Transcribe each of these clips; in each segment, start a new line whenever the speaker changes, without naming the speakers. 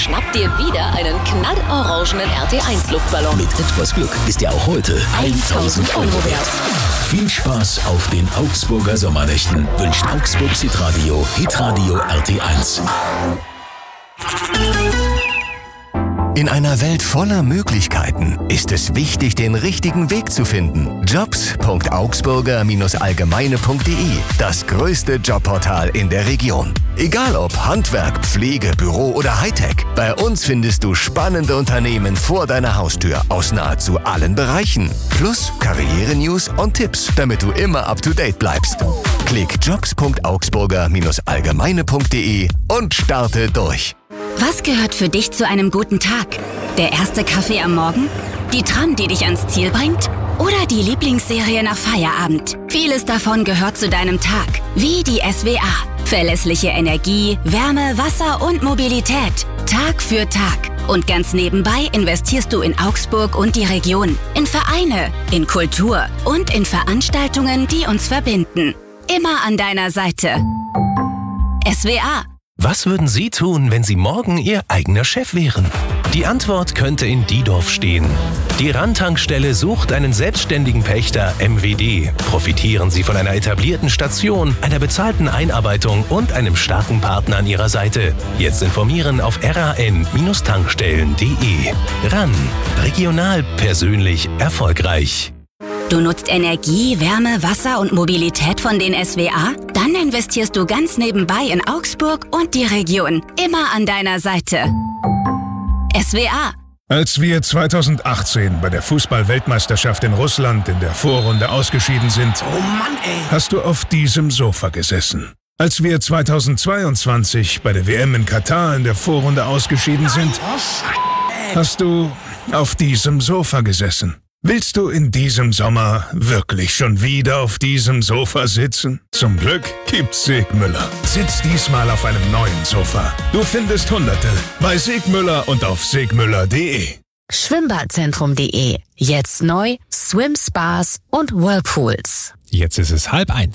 schnapp dir wieder einen knallorangenen RT1 Luftballon.
Mit etwas Glück ist er auch heute 1.000 € wert. Viel Spaß auf den Augsburger Sommernächten wünscht Augsburgs Hitradio RT1.
In einer Welt voller Möglichkeiten ist es wichtig, den richtigen Weg zu finden. Jobs.augsburger-allgemeine.de, das größte Jobportal in der Region. Egal ob Handwerk, Pflege, Büro oder Hightech, bei uns findest du spannende Unternehmen vor deiner Haustür aus nahezu allen Bereichen. Plus Karriere-News und Tipps, damit du immer up-to-date bleibst. Klick jobs.augsburger-allgemeine.de und starte durch.
Was gehört für dich zu einem guten Tag? Der erste Kaffee am Morgen? Die Tram, die dich ans Ziel bringt? Oder die Lieblingsserie nach Feierabend? Vieles davon gehört zu deinem Tag. Wie die SWA. Verlässliche Energie, Wärme, Wasser und Mobilität. Tag für Tag. Und ganz nebenbei investierst du in Augsburg und die Region. In Vereine, in Kultur und in Veranstaltungen, die uns verbinden. Immer an deiner Seite. SWA.
Was würden Sie tun, wenn Sie morgen Ihr eigener Chef wären? Die Antwort könnte in Diedorf stehen. Die Randtankstelle sucht einen selbstständigen Pächter MWD. Profitieren Sie von einer etablierten Station, einer bezahlten Einarbeitung und einem starken Partner an Ihrer Seite. Jetzt informieren auf ran-tankstellen.de. RAN. Regional, persönlich, erfolgreich.
Du nutzt Energie, Wärme, Wasser und Mobilität von den SWA? Dann investierst du ganz nebenbei in Augsburg und die Region. Immer an deiner Seite. SWA.
Als wir 2018 bei der Fußball-Weltmeisterschaft in Russland in der Vorrunde ausgeschieden sind,
Oh Mann, ey!
hast du auf diesem Sofa gesessen. Als wir 2022 bei der WM in Katar in der Vorrunde ausgeschieden sind, hast du auf diesem Sofa gesessen. Willst du in diesem Sommer wirklich schon wieder auf diesem Sofa sitzen? Zum Glück gibt's Segmüller. Sitz diesmal auf einem neuen Sofa. Du findest Hunderte bei Segmüller und auf segmüller.de.
Schwimmbadzentrum.de. Jetzt neu Swim Spas und Whirlpools.
Jetzt ist es 12:30.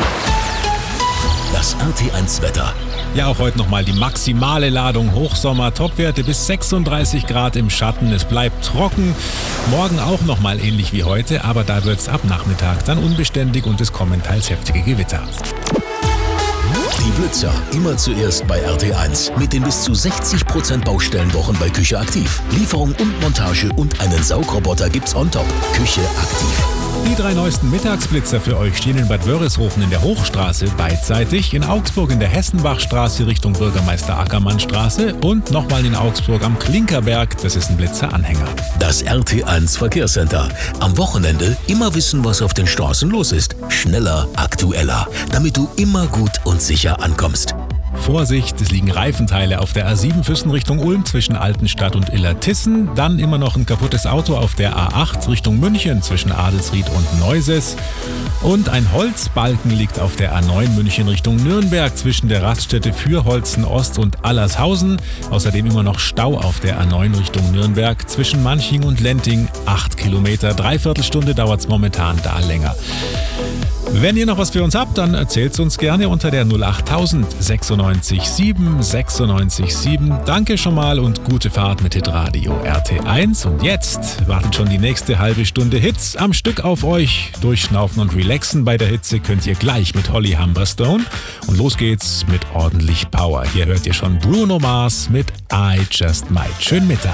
Das RT1 Wetter.
Ja, auch heute nochmal die maximale Ladung. Hochsommer, Topwerte bis 36 Grad im Schatten. Es bleibt trocken. Morgen auch nochmal ähnlich wie heute, aber da wird es ab Nachmittag dann unbeständig und es kommen teils heftige Gewitter.
Die Blitzer immer zuerst bei RT1 mit den bis zu 60% Baustellenwochen bei Küche Aktiv. Lieferung und Montage und einen Saugroboter gibt's on top. Küche Aktiv.
Die 3 neuesten Mittagsblitzer für euch stehen in Bad Wörishofen in der Hochstraße beidseitig, in Augsburg in der Hessenbachstraße Richtung Bürgermeister Ackermannstraße und nochmal in Augsburg am Klinkerberg, das ist ein Blitzeranhänger.
Das RT1 Verkehrscenter. Am Wochenende immer wissen, was auf den Straßen los ist. Schneller, aktueller, damit du immer gut und sicher ankommst.
Vorsicht, es liegen Reifenteile auf der A7 Füssen Richtung Ulm zwischen Altenstadt und Illertissen. Dann immer noch ein kaputtes Auto auf der A8 Richtung München zwischen Adelsried und Neuses. Und ein Holzbalken liegt auf der A9 München Richtung Nürnberg zwischen der Raststätte Fürholzen Ost und Allershausen. Außerdem immer noch Stau auf der A9 Richtung Nürnberg zwischen Manching und Lenting. 8 Kilometer, 3/4 Stunde dauert es momentan da länger. Wenn ihr noch was für uns habt, dann erzählt's uns gerne unter der 08000 96 7 96 7. Danke schon mal und gute Fahrt mit Hitradio RT1. Und jetzt wartet schon die nächste halbe Stunde Hits am Stück auf euch. Durchschnaufen und relaxen bei der Hitze könnt ihr gleich mit Holly Humberstone. Und los geht's mit ordentlich Power. Hier hört ihr schon Bruno Mars mit I Just Might. Schönen Mittag.